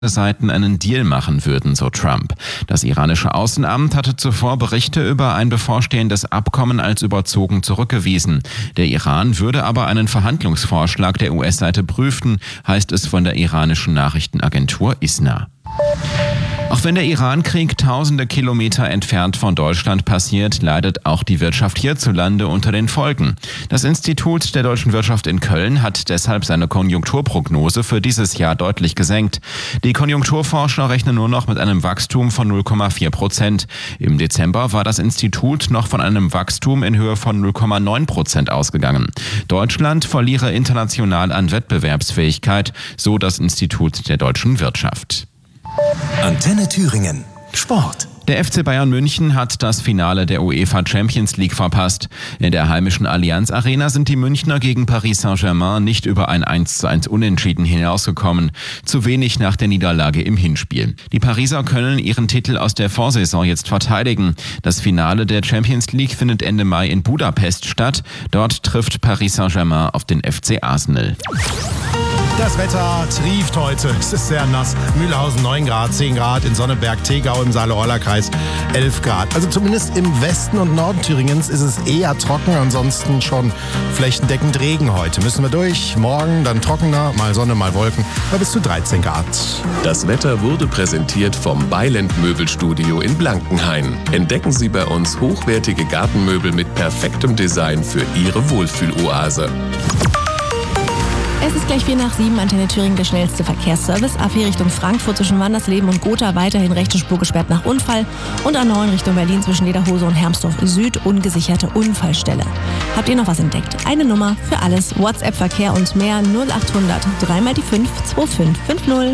Seiten einen Deal machen würden, so Trump. Das iranische Außenamt hatte zuvor Berichte über ein bevorstehendes Abkommen als überzogen zurückgewiesen. Der Iran würde aber einen Verhandlungsvorschlag der US-Seite prüfen, heißt es von der iranischen Nachrichtenagentur ISNA. Auch wenn der Iran-Krieg tausende Kilometer entfernt von Deutschland passiert, leidet auch die Wirtschaft hierzulande unter den Folgen. Das Institut der deutschen Wirtschaft in Köln hat deshalb seine Konjunkturprognose für dieses Jahr deutlich gesenkt. Die Konjunkturforscher rechnen nur noch mit einem Wachstum von 0,4%. Im Dezember war das Institut noch von einem Wachstum in Höhe von 0,9% ausgegangen. Deutschland verliere international an Wettbewerbsfähigkeit, so das Institut der deutschen Wirtschaft. Antenne Thüringen. Sport. Der FC Bayern München hat das Finale der UEFA Champions League verpasst. In der heimischen Allianz Arena sind die Münchner gegen Paris Saint-Germain nicht über ein 1:1 Unentschieden hinausgekommen. Zu wenig nach der Niederlage im Hinspiel. Die Pariser können ihren Titel aus der Vorsaison jetzt verteidigen. Das Finale der Champions League findet Ende Mai in Budapest statt. Dort trifft Paris Saint-Germain auf den FC Arsenal. Das Wetter trieft heute. Es ist sehr nass. Mühlhausen 9 Grad, 10 Grad, in Sonneberg, Tegau im Saale-Orla-Kreis 11 Grad. Also zumindest im Westen und Norden Thüringens ist es eher trocken, ansonsten schon flächendeckend Regen heute. Müssen wir durch. Morgen dann trockener, mal Sonne, mal Wolken, bei bis zu 13 Grad. Das Wetter wurde präsentiert vom Beiland Möbelstudio in Blankenhain. Entdecken Sie bei uns hochwertige Gartenmöbel mit perfektem Design für Ihre Wohlfühloase. Es ist gleich 6:04, Antenne Thüringen, der schnellste Verkehrsservice. A4 Richtung Frankfurt zwischen Wandersleben und Gotha weiterhin rechte Spur gesperrt nach Unfall. Und A9 Richtung Berlin zwischen Lederhose und Hermsdorf Süd ungesicherte Unfallstelle. Habt ihr noch was entdeckt? Eine Nummer für alles. WhatsApp-Verkehr und mehr 0800 3 mal die 5 2550.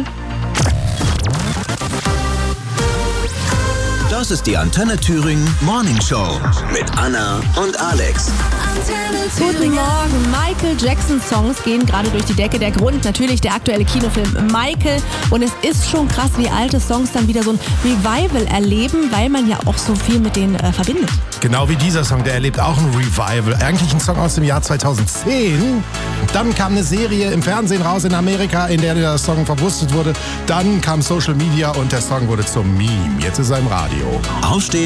Das ist die Antenne Thüringen Morning Show mit Anna und Alex. Guten Morgen. Michael Jackson Songs gehen gerade durch die Decke. Der Grund natürlich der aktuelle Kinofilm Michael. Und es ist schon krass, wie alte Songs dann wieder so ein Revival erleben, weil man ja auch so viel mit denen verbindet. Genau wie dieser Song, der erlebt auch ein Revival. Eigentlich ein Song aus dem Jahr 2010. Dann kam eine Serie im Fernsehen raus in Amerika, in der der Song verwurstet wurde. Dann kam Social Media und der Song wurde zum Meme. Jetzt ist er im Radio. Aufstehen.